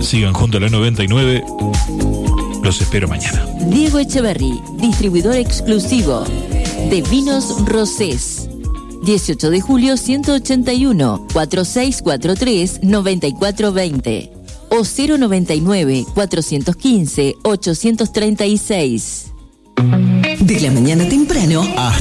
Sigan junto a la 99. Los espero mañana. Diego Echeverry, distribuidor exclusivo de vinos Rosés. 18 de julio 181 4643 9420 o 099 415 836. De la mañana temprano